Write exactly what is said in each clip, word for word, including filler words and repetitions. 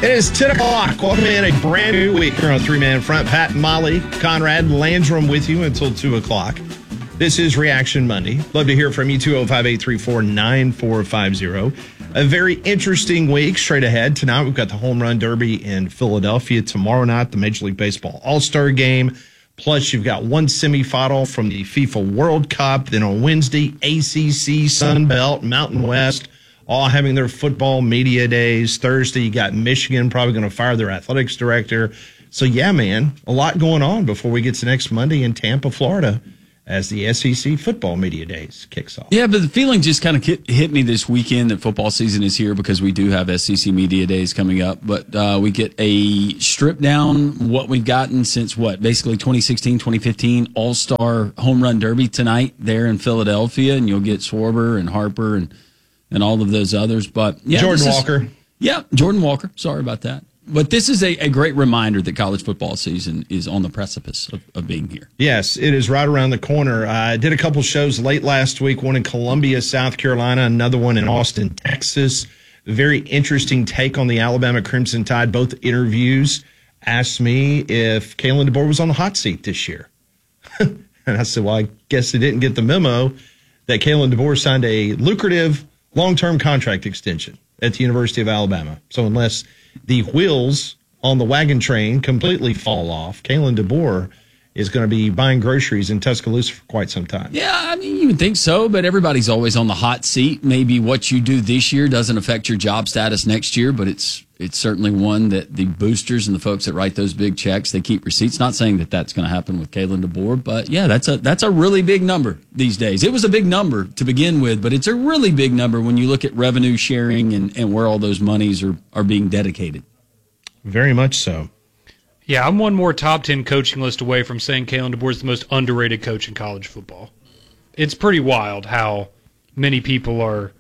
It is ten o'clock. Welcome in a brand new week here on Three Man Front. Pat, Molly, Conrad, Landrum with you until two o'clock. This is Reaction Monday. Love to hear from you, two oh five, eight three four, nine four five oh. A very interesting week straight ahead. Tonight, we've got the Home Run Derby in Philadelphia. Tomorrow night, the Major League Baseball All-Star Game. Plus, you've got one semifinal from the FIFA World Cup. Then on Wednesday, A C C, Sun Belt, Mountain West, all having their football media days. Thursday, you got Michigan probably going to fire their athletics director. So, yeah, man, a lot going on before we get to next Monday in Tampa, Florida, as the S E C football media days kicks off. Yeah, but the feeling just kind of hit, hit me this weekend that football season is here because we do have S E C media days coming up. But uh, we get a strip down what we've gotten since what, basically twenty sixteen, twenty fifteen All-Star Home Run Derby tonight there in Philadelphia, and you'll get Schwarber and Harper and and all of those others. But yeah, Jordan is, Walker. Yeah, Jordan Walker. Sorry about that. But this is a, a great reminder that college football season is on the precipice of, of being here. Yes, it is right around the corner. I did a couple shows late last week, one in Columbia, South Carolina, another one in Austin, Texas. Very interesting take on the Alabama Crimson Tide. Both interviews asked me if Kalen DeBoer was on the hot seat this year. And I said, well, I guess they didn't get the memo that Kalen DeBoer signed a lucrative long-term contract extension at the University of Alabama. So unless the wheels on the wagon train completely fall off, Kalen DeBoer is going to be buying groceries in Tuscaloosa for quite some time. Yeah, I mean, you would think so, but everybody's always on the hot seat. Maybe what you do this year doesn't affect your job status next year, but it's it's certainly one that the boosters and the folks that write those big checks, they keep receipts. Not saying that that's going to happen with Kalen DeBoer, but yeah, that's a that's a really big number these days. It was a big number to begin with, but it's a really big number when you look at revenue sharing and, and where all those monies are, are being dedicated. Very much so. Yeah, I'm one more top ten coaching list away from saying Kalen DeBoer is the most underrated coach in college football. It's pretty wild how many people are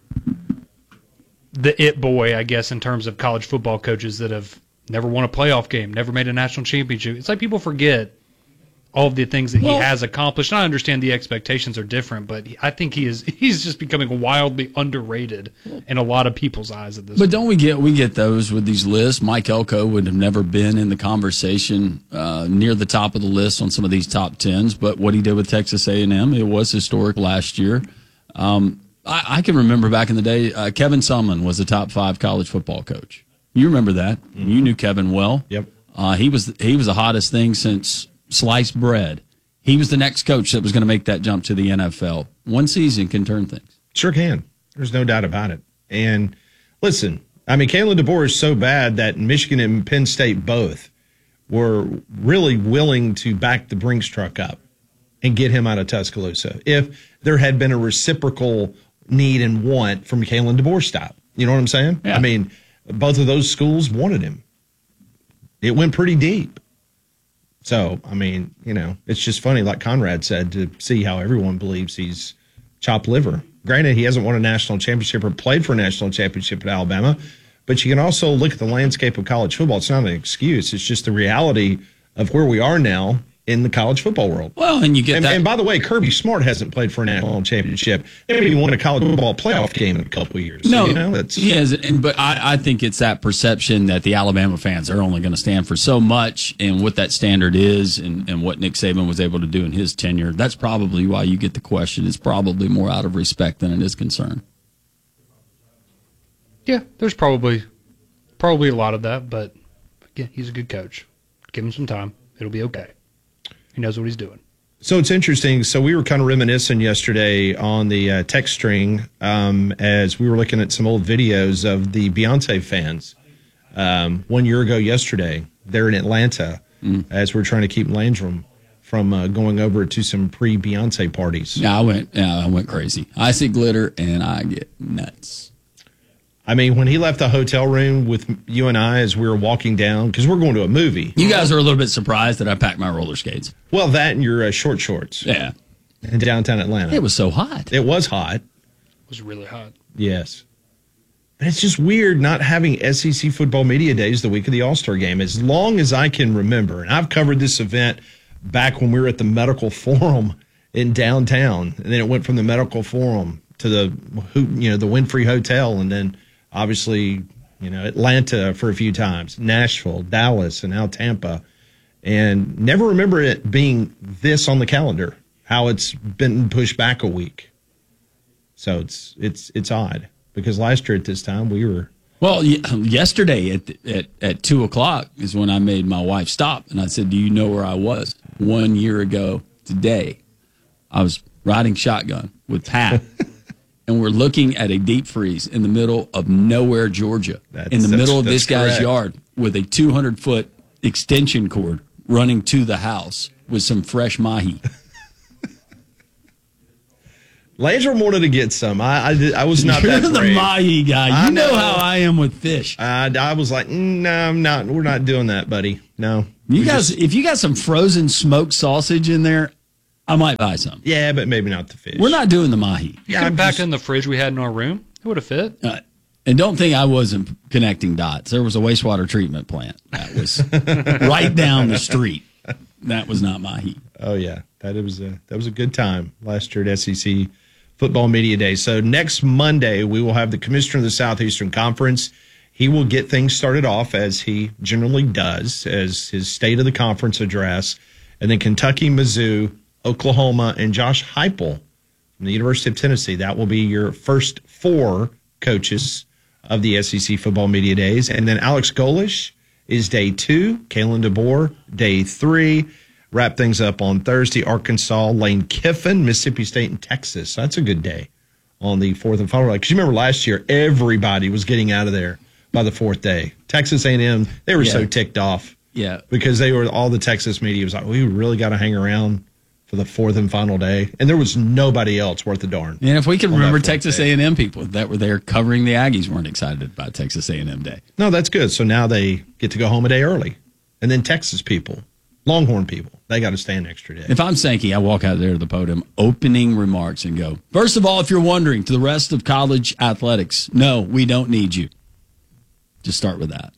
the it boy, I guess, in terms of college football coaches that have never won a playoff game, never made a national championship. It's like people forget all of the things that well, he has accomplished. And I understand the expectations are different, but I think he is he's just becoming wildly underrated in a lot of people's eyes at this But point. don't we get we get those with these lists? Mike Elko would have never been in the conversation uh, near the top of the list on some of these top tens, but what he did with Texas A and M, it was historic last year. Um, I, I can remember back in the day, uh, Kevin Sumlin was a top five college football coach. You remember that. Mm-hmm. You knew Kevin well. Yep. Uh, he was he was the hottest thing since sliced bread. He was the next coach that was going to make that jump to the N F L. One season can turn things. Sure can. There's no doubt about it. And listen, I mean, Kalen DeBoer is so bad that Michigan and Penn State both were really willing to back the Brinks truck up and get him out of Tuscaloosa if there had been a reciprocal need and want from Kalen DeBoer stop. You know what I'm saying? Yeah. I mean, both of those schools wanted him. It went pretty deep. So, I mean, you know, it's just funny, like Conrad said, to see how everyone believes he's chopped liver. Granted, he hasn't won a national championship or played for a national championship at Alabama, but you can also look at the landscape of college football. It's not an excuse. It's just the reality of where we are now in the college football world. Well, and you get and, that. And by the way, Kirby Smart hasn't played for a national championship. Maybe he won a college football playoff game in a couple of years. No, you know, that's, he has, but I, I think it's that perception that the Alabama fans are only going to stand for so much, and what that standard is, and, and what Nick Saban was able to do in his tenure. That's probably why you get the question. It's probably more out of respect than it is concern. Yeah, there's probably probably a lot of that, but again, he's a good coach. Give him some time; it'll be okay. He knows what he's doing. So it's interesting. So we were kind of reminiscing yesterday on the uh, text string um, as we were looking at some old videos of the Beyonce fans um, one year ago yesterday. They're in Atlanta mm. as we're trying to keep Landrum from uh, going over to some pre-Beyonce parties. Yeah, I went. Yeah, I went crazy. I see glitter and I get nuts. I mean, when he left the hotel room with you and I as we were walking down, because we're going to a movie. You guys are a little bit surprised that I packed my roller skates. Well, that and your uh, short shorts. Yeah. In downtown Atlanta. It was so hot. It was hot. It was really hot. Yes. But it's just weird not having S E C football media days the week of the All-Star game. As long as I can remember, and I've covered this event back when we were at the Medical Forum in downtown, and then it went from the Medical Forum to the, you know, the Winfrey Hotel, and then obviously You know, Atlanta for a few times, Nashville, Dallas, and now Tampa. And never remember it being this on the calendar, how it's been pushed back a week. So it's it's it's odd because last year at this time we were. Well, y- yesterday at, at at two o'clock is when I made my wife stop, and I said, "Do you know where I was one year ago today?" I was riding shotgun with Pat, and we're looking at a deep freeze in the middle of nowhere, Georgia, That's- in the that's- middle of this that's guy's correct. yard with a two hundred foot extension cord running to the house with some fresh mahi. Landrum wanted to get some. I I, did, I was not You're that the brave. mahi guy. You I know. know. how I am with fish. I, I was like, mm, no, I'm not. We're not doing that, buddy. No. You We guys, just- if you got some frozen smoked sausage in there, I might buy some. yeah, but maybe not the fish. We're not doing the mahi. You Yeah, could I'm have packed just- in the fridge we had in our room. It would have fit. Uh, and don't think I wasn't connecting dots. There was a wastewater treatment plant that was right down the street. That was not mahi. Oh yeah, that was a that was a good time last year at S E C Football Media Day. So next Monday we will have the commissioner of the Southeastern Conference. He will get things started off as he generally does, as his State of the Conference address, and then Kentucky, Mizzou, Oklahoma, and Josh Heupel from the University of Tennessee. That will be your first four coaches of the S E C Football Media Days, and then Alex Golish is day two, Kalen DeBoer day three. Wrap things up on Thursday, Arkansas, Lane Kiffin, Mississippi State, and Texas. So that's a good day on the fourth and final. Because you remember last year, everybody was getting out of there by the fourth day. Texas A and M, they were so Yeah. ticked off Yeah. because they were all the Texas media was like, we really got to hang around for the fourth and final day, and there was nobody else worth a darn. And if we can On that remember fourth Texas day. A and M people that were there covering the Aggies weren't excited about Texas A and M Day. No, that's good. So now they get to go home a day early, and then Texas people, Longhorn people, they got to stay an extra day. If I'm Sankey, I walk out there to the podium, opening remarks, and go, first of all, if you're wondering, to the rest of college athletics, no, we don't need you. Just start with that.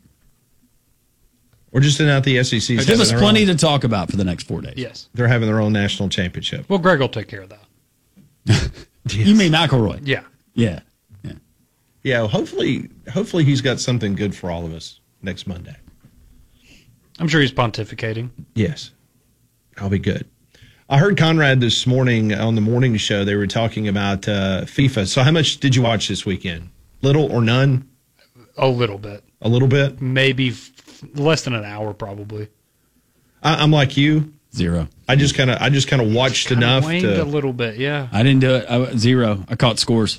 We're just in out the S E C. Give us plenty to talk about for the next four days. Yes. They're having their own national championship. Well, Greg will take care of that. You mean McElroy? Yeah. Yeah. Yeah. Yeah, well, hopefully, hopefully he's got something good for all of us next Monday. I'm sure he's pontificating. Yes, I'll be good. I heard Conrad this morning on the morning show. They were talking about uh, FIFA. So how much did you watch this weekend? Little or none? A little bit. A little bit? Maybe f- less than an hour, probably. I, I'm like you. Zero. I just kind of, I just kind of watched Kinda enough waned to. a little bit, yeah. I didn't do it. I, zero. I caught scores.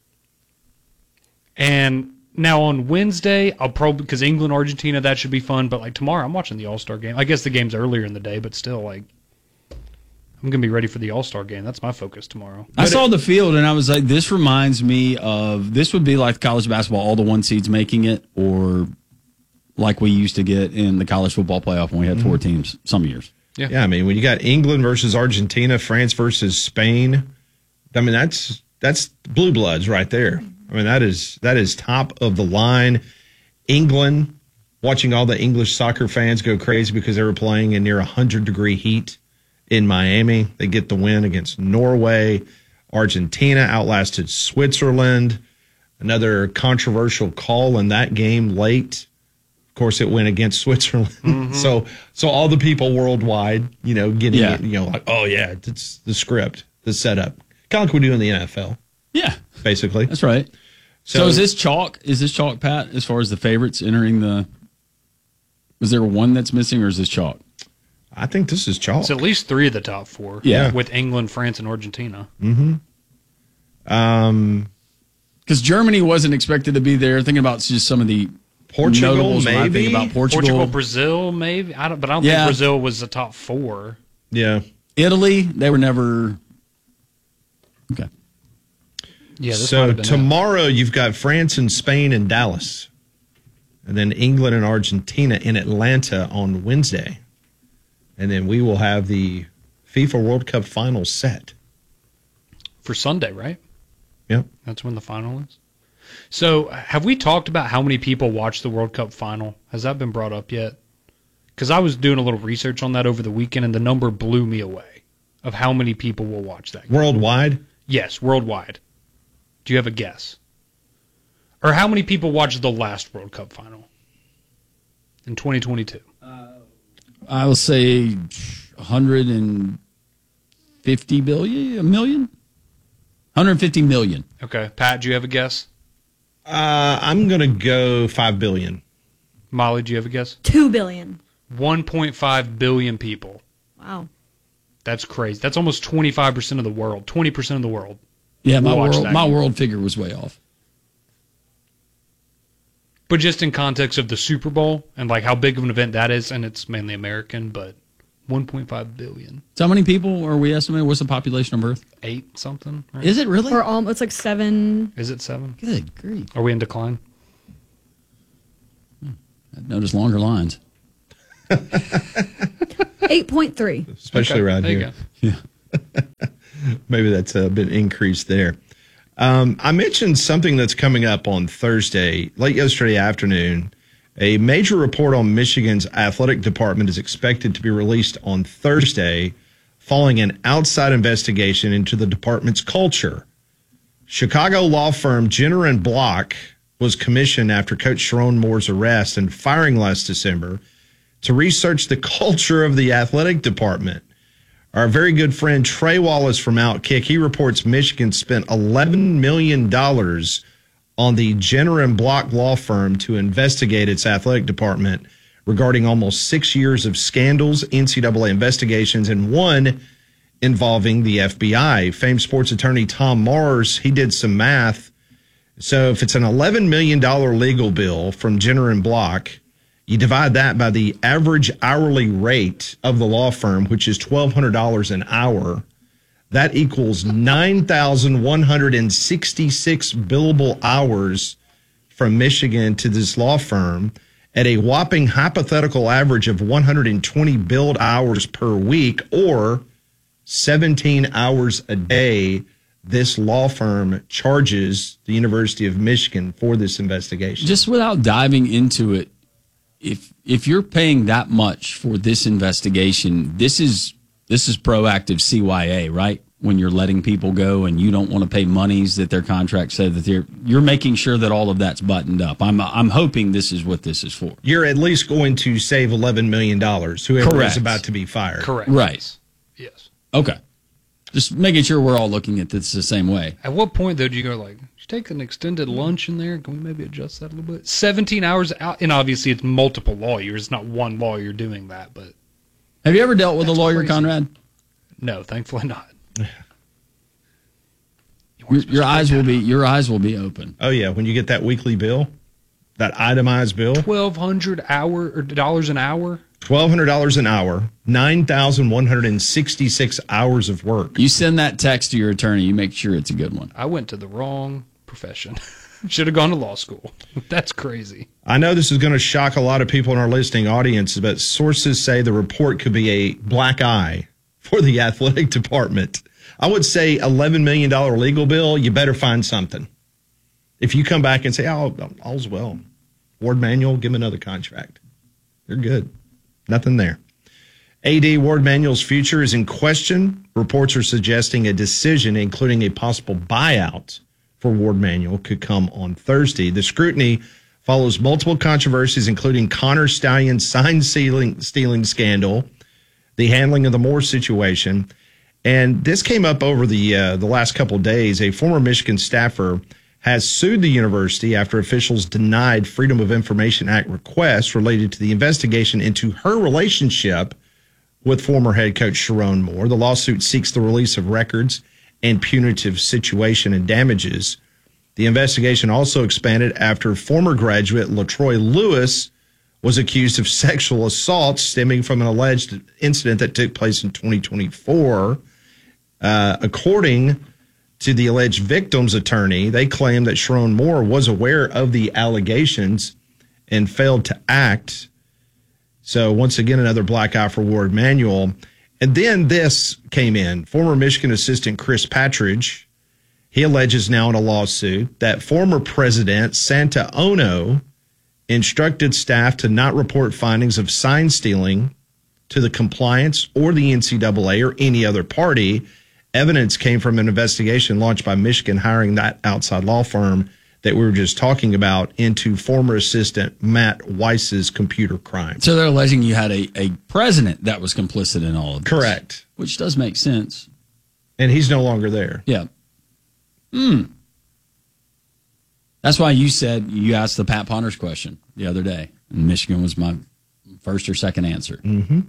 And now on Wednesday, I'll probably, because England, Argentina, that should be fun. But like tomorrow, I'm watching the All Star game. I guess the game's earlier in the day, but still, like, I'm going to be ready for the All Star game. That's my focus tomorrow. I saw the field and I was like, this reminds me of, this would be like college basketball, all the one seeds making it, or like we used to get in the college football playoff when we had four teams some years. Yeah, I mean, when you got England versus Argentina, France versus Spain, I mean, that's that's blue bloods right there. I mean, that is that is top of the line. England, watching all the English soccer fans go crazy because they were playing in near one hundred degree heat in Miami. They get the win against Norway. Argentina outlasted Switzerland. Another controversial call in that game late. Of course, it went against Switzerland. Mm-hmm. so, so all the people worldwide, you know, getting Yeah. it, you know, like, oh yeah, it's the script, the setup, kind of like we do in the N F L, Yeah, basically. that's right. So, So- is this chalk? Is this chalk, Pat, as far as the favorites entering the, was there one that's missing or is this chalk? I think this is chalk. It's at least three of the top four. Yeah. With England, France, and Argentina. Um, Because Germany wasn't expected to be there. Thinking about just some of the Portugal, notables when I think maybe? about Portugal, Portugal, Brazil, maybe. I don't, but I don't Yeah. think Brazil was the top four. yeah. Italy. They were never. Okay. Yeah, this might So have been it. tomorrow you've got France and Spain in Dallas, and then England and Argentina in Atlanta on Wednesday, and then we will have the FIFA World Cup final set. for Sunday, right? Yep. That's when the final is. So, have we talked about how many people watch the World Cup final? Has that been brought up yet? Because I was doing a little research on that over the weekend, and the number blew me away of how many people will watch that game. Worldwide. Yes, worldwide. Do you have a guess? Or how many people watched the last World Cup final in twenty twenty-two? I will say one hundred fifty billion, a million? one hundred fifty million. Okay. Pat, do you have a guess? Uh, I'm going to go five billion. Molly, do you have a guess? Two billion. one point five billion people. Wow. That's crazy. That's almost twenty-five percent of the world. twenty percent of the world. Yeah, my Watch world, that my game. world figure was way off. But just in context of the Super Bowl and like how big of an event that is, and it's mainly American, but one point five billion. So how many people are we estimating? What's the population of Earth? Eight something? Right? Is it really? Or almost it's like seven. Is it seven? Good grief. Are we in decline? I've noticed longer lines. eight point three. Especially Okay, around there you here. go. Yeah. Maybe that's a bit increased there. Um, I mentioned something that's coming up on Thursday, late yesterday afternoon. A major report on Michigan's athletic department is expected to be released on Thursday following an outside investigation into the department's culture. Chicago law firm Jenner and Block was commissioned after Coach Sharon Moore's arrest and firing last December to research the culture of the athletic department. Our very good friend Trey Wallace from Outkick, he reports Michigan spent eleven million dollars on the Jenner and Block law firm to investigate its athletic department regarding almost six years of scandals, N C double A investigations, and one involving the F B I. Famed sports attorney Tom Mars, he did some math. So if it's an eleven million dollars legal bill from Jenner and Block, you divide that by the average hourly rate of the law firm, which is twelve hundred dollars an hour. That equals nine thousand one hundred sixty-six billable hours from Michigan to this law firm at a whopping hypothetical average of one hundred twenty billed hours per week, or seventeen hours a day. This law firm charges the University of Michigan for this investigation. Just without diving into it, if if you're paying that much for this investigation, this is this is proactive C Y A, right? When you're letting people go and you don't want to pay monies that their contract said that they're you're making sure that all of that's buttoned up. I'm I'm hoping this is what this is for. You're at least going to save eleven million dollars, whoever Correct. is about to be fired. Correct. Right. Yes. Okay. Just making sure we're all looking at this the same way. At what point, though, do you go like, you take an extended lunch in there? Can we maybe adjust that a little bit? seventeen hours out, and obviously it's multiple lawyers. It's not one lawyer doing that, but Have you ever dealt with That's a lawyer, crazy. Conrad? no, thankfully not. You weren't Your, supposed your to eyes take will that be out. your eyes will be open. Oh, yeah. When you get that weekly bill, that itemized bill, twelve hundred hour or dollars an hour. twelve hundred dollars an hour, nine thousand one hundred sixty-six hours of work. You send that text to your attorney. You make sure it's a good one. I went to the wrong profession. Should have gone to law school. That's crazy. I know this is going to shock a lot of people in our listening audience, but sources say the report could be a black eye for the athletic department. I would say eleven million dollars legal bill, you better find something. If you come back and say, oh, all's well, Ward Manuel, give him another contract. They're good. Nothing there. A D Ward Manuel's future is in question. Reports are suggesting a decision, including a possible buyout for Ward Manuel, could come on Thursday. The scrutiny follows multiple controversies, including Connor Stallion's sign stealing, stealing scandal, the handling of the Moore situation. And this came up over the uh, the last couple of days. A former Michigan staffer has sued the university after officials denied Freedom of Information Act requests related to the investigation into her relationship with former head coach Sharon Moore. The lawsuit seeks the release of records and punitive situation and damages. The investigation also expanded after former graduate LaTroy Lewis was accused of sexual assault stemming from an alleged incident that took place in twenty twenty-four. Uh, according to the alleged victim's attorney, they claim that Sharon Moore was aware of the allegations and failed to act. So once again, another black eye for Ward Manuel. And then this came in. Former Michigan assistant Chris Patridge, he alleges now in a lawsuit that former president Santa Ono instructed staff to not report findings of sign stealing to the compliance or the N C double A or any other party. Evidence came from an investigation launched by Michigan hiring that outside law firm that we were just talking about into former assistant Matt Weiss's computer crime. So they're alleging you had a, a president that was complicit in all of this. Correct. Which does make sense. And he's no longer there. Yeah. Hmm. That's why you said you asked the Pat Ponders question the other day. And Michigan was my first or second answer. Mm-hmm.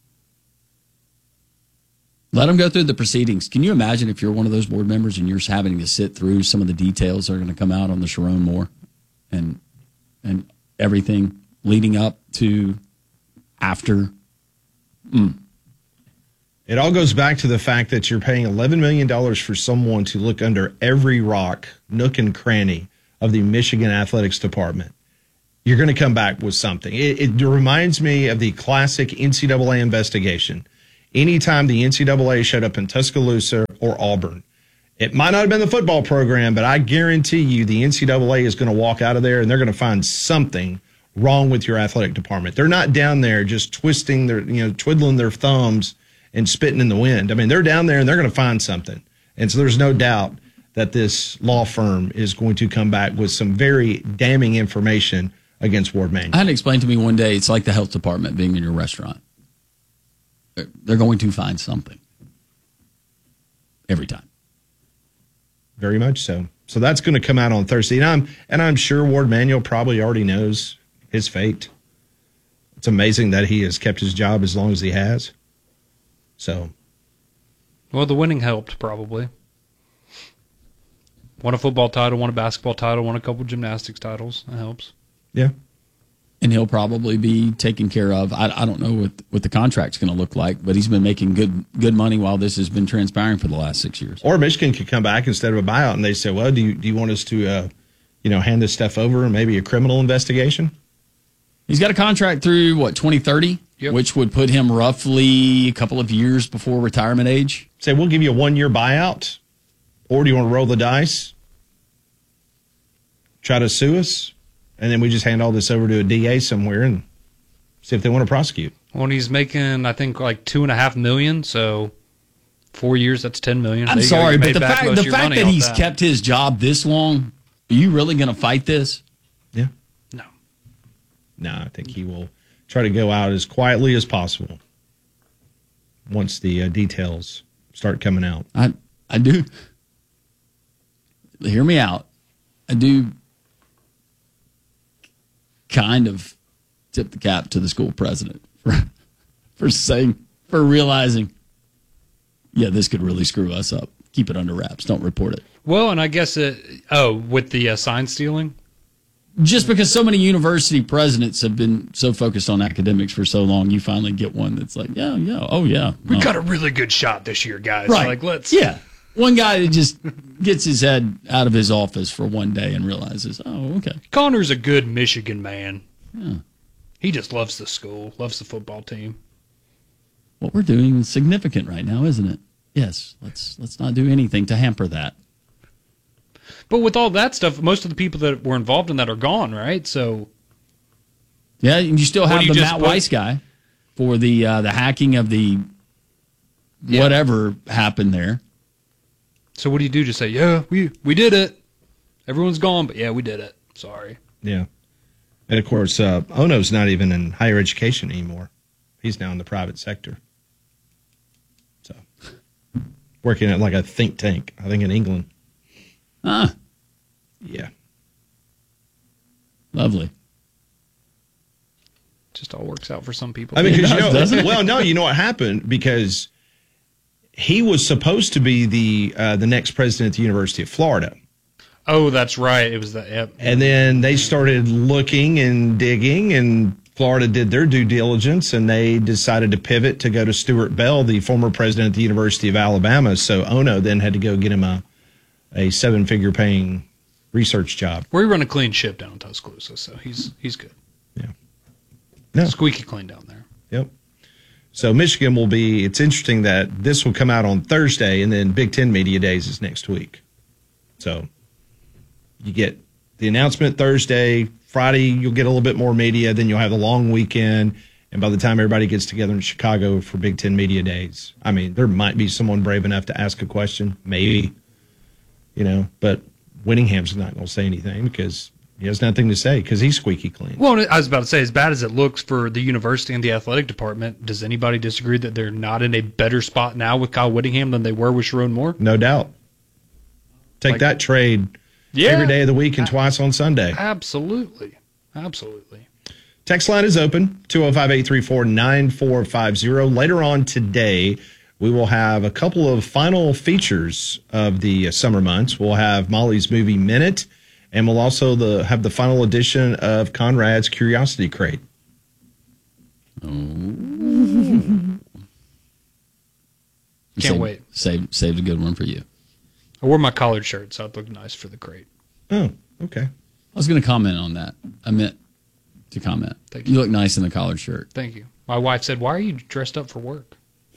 Let them go through the proceedings. Can you imagine if you're one of those board members and you're having to sit through some of the details that are going to come out on the Sharon Moore and and everything leading up to after? Mm. It all goes back to the fact that you're paying eleven million dollars for someone to look under every rock, nook and cranny of the Michigan Athletics Department. You're going to come back with something. It, it reminds me of the classic N C double A investigation. Anytime the N C double A showed up in Tuscaloosa or Auburn, it might not have been the football program, but I guarantee you the N C double A is going to walk out of there and they're going to find something wrong with your athletic department. They're not down there just twisting their, you know, twiddling their thumbs and spitting in the wind. I mean, they're down there and they're going to find something. And so there's no doubt that this law firm is going to come back with some very damning information against Ward Manuel. I had it explained to me one day, it's like the health department being in your restaurant. They're going to find something every time. Very much so. So that's going to come out on Thursday. And I'm, and I'm sure Ward Manuel probably already knows his fate. It's amazing that he has kept his job as long as he has. So. Well, the winning helped, probably. Won a football title, won a basketball title, won a couple gymnastics titles. That helps. Yeah. And he'll probably be taken care of. I, I don't know what what the contract's going to look like, but he's been making good good money while this has been transpiring for the last six years. Or Michigan could come back instead of a buyout, and they say, "Well, do you do you want us to, uh, you know, hand this stuff over and maybe a criminal investigation?" He's got a contract through what twenty thirty, yep. which would put him roughly a couple of years before retirement age. Say, we'll give you a one year buyout, or do you want to roll the dice, try to sue us? And then we just hand all this over to a D A somewhere and see if they want to prosecute. Well, and he's making, I think, like two and a half million. So four years, that's ten million. I'm There you go. sorry, You but made the back fact most the of your fact money that off he's that. kept his job this long, are you really going to fight this? Yeah. No. No, I think he will try to go out as quietly as possible once the uh, details start coming out. I I do. Hear me out. I do kind of tip the cap to the school president for for saying for realizing, yeah, this could really screw us up. Keep it under wraps. Don't report it. Well, and I guess it, oh, with the uh, sign stealing? Just because so many university presidents have been so focused on academics for so long, you finally get one that's like, yeah, yeah, oh, yeah. We no. got a really good shot this year, guys. Right. Like, let's. Yeah. One guy that just gets his head out of his office for one day and realizes, oh, okay. Connor's a good Michigan man. Yeah. He just loves the school, loves the football team. What we're doing is significant right now, isn't it? Yes. Let's let's not do anything to hamper that. But with all that stuff, most of the people that were involved in that are gone, right? So, yeah, and you still What have do you the just Matt put- Weiss guy for the uh, the hacking of the Yeah. whatever happened there. so what do you do? Just say, yeah, we we did it. Everyone's gone, but yeah, we did it. Sorry. Yeah. And, of course, uh, Ono's not even in higher education anymore. He's now in the private sector. So, working at like a think tank, I think in England. Ah, Yeah. lovely. Just all works out for some people. I mean, because you does, doesn't know, it? well, no, you know what happened? Because he was supposed to be the uh, the next president at the University of Florida. oh, that's right. It was the yep. And then they started looking and digging, and Florida did their due diligence, and they decided to pivot to go to Stuart Bell, the former president at the University of Alabama. So Ono then had to go get him a, a seven-figure paying research job. We run a clean ship down in Tuscaloosa, so he's he's good. Yeah. No. Squeaky clean down there. Yep. So Michigan will be, it's interesting that this will come out on Thursday, and then Big Ten Media Days is next week. So you get the announcement Thursday, Friday you'll get a little bit more media, then you'll have the long weekend, and by the time everybody gets together in Chicago for Big Ten Media Days, I mean, there might be someone brave enough to ask a question, maybe, you know, but Whittingham's not going to say anything because he has nothing to say because he's squeaky clean. Well, I was about to say, as bad as it looks for the university and the athletic department, does anybody disagree that they're not in a better spot now with Kyle Whittingham than they were with Sharon Moore? No doubt. Take Like- that trade Yeah. every day of the week and twice on Sunday. Absolutely. Absolutely. Text line is open, two oh five, eight three four, nine four five zero. Later on today, we will have a couple of final features of the uh, summer months. We'll have Molly's Movie Minute, and we'll also the, have the final edition of Conrad's Curiosity Crate. Can't saved, wait. Saved, saved a good one for you. I wore my collared shirt, so it looked nice for the crate. Oh, okay. I was going to comment on that. I meant to comment. Thank you. you. look nice in the collared shirt. Thank you. My wife said, "Why are you dressed up for work?"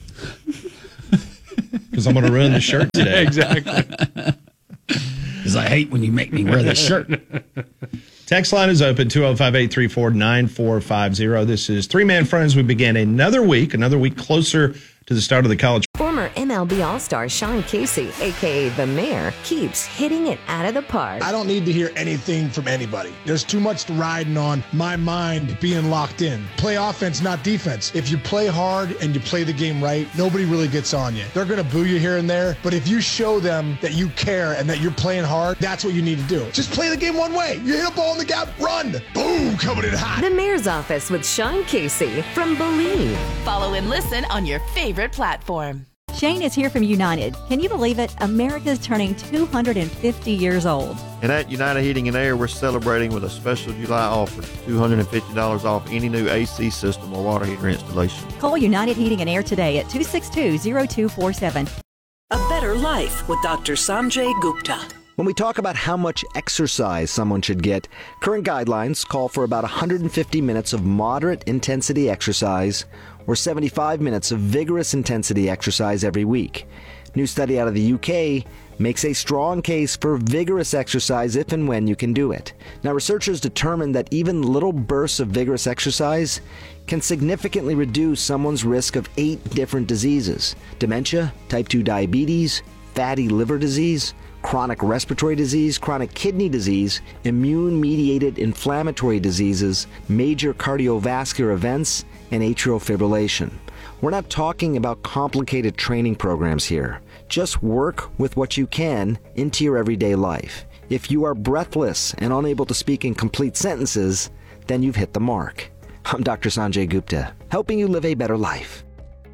Because I'm going to ruin the shirt today. Exactly. Because I hate when you make me wear this shirt. Text line is open, two oh five, eight three four, nine four five zero. This is Three Man Friends. We began another week, another week closer to the start of the college. Former M L B All-Star Sean Casey, a k a. The Mayor, keeps hitting it out of the park. I don't need to hear anything from anybody. There's too much riding on my mind being locked in. Play offense, not defense. If you play hard and you play the game right, nobody really gets on you. They're going to boo you here and there, but if you show them that you care and that you're playing hard, that's what you need to do. Just play the game one way. You hit a ball in the gap, run. Boom, coming in hot. The Mayor's Office with Sean Casey from Believe. Follow and listen on your favorite platform. Shane is here from United. Can you believe it? America's turning two hundred fifty years old. And at United Heating and Air, we're celebrating with a special July offer, two hundred fifty dollars off any new A C system or water heater installation. Call United Heating and Air today at two six two, zero two four seven. A Better Life with Doctor Sanjay Gupta. When we talk about how much exercise someone should get, current guidelines call for about one hundred fifty minutes of moderate intensity exercise or seventy-five minutes of vigorous intensity exercise every week. New study out of the U K makes a strong case for vigorous exercise if and when you can do it. Now, researchers determined that even little bursts of vigorous exercise can significantly reduce someone's risk of eight different diseases: dementia, type two diabetes, fatty liver disease, chronic respiratory disease, chronic kidney disease, immune-mediated inflammatory diseases, major cardiovascular events, and atrial fibrillation. We're not talking about complicated training programs here. Just work with what you can into your everyday life. If you are breathless and unable to speak in complete sentences, then you've hit the mark. I'm Doctor Sanjay Gupta, helping you live a better life.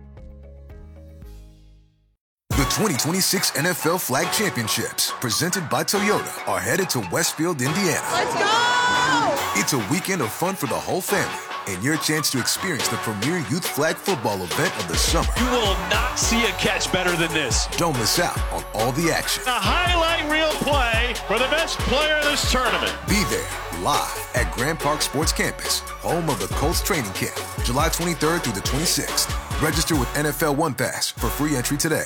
The twenty twenty-six N F L Flag Championships, presented by Toyota, are headed to Westfield, Indiana. Let's go! It's a weekend of fun for the whole family and your chance to experience the premier youth flag football event of the summer. You will not see a catch better than this. Don't miss out on all the action. A highlight reel play for the best player in this tournament. Be there live at Grand Park Sports Campus, home of the Colts training camp, July twenty-third through the twenty-sixth. Register with N F L One Pass for free entry today.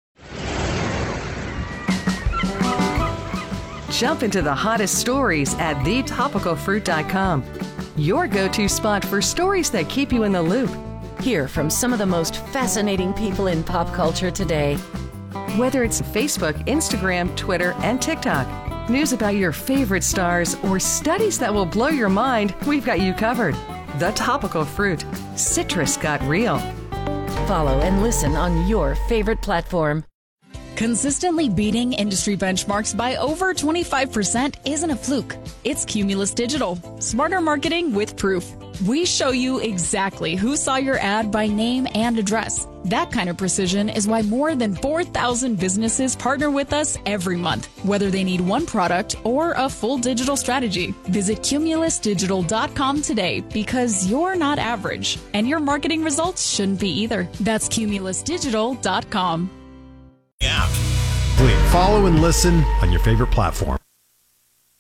Jump into the hottest stories at the topical fruit dot com. Your go-to spot for stories that keep you in the loop. Hear from some of the most fascinating people in pop culture today. Whether it's Facebook, Instagram, Twitter, and TikTok, news about your favorite stars, or studies that will blow your mind, we've got you covered. The Topical Fruit. Citrus got real. Follow and listen on your favorite platform. Consistently beating industry benchmarks by over twenty-five percent isn't a fluke. It's Cumulus Digital. Smarter marketing with proof. We show you exactly who saw your ad by name and address. That kind of precision is why more than four thousand businesses partner with us every month, whether they need one product or a full digital strategy. Visit cumulus digital dot com today because you're not average, and your marketing results shouldn't be either. That's cumulus digital dot com. Please follow and listen on your favorite platform.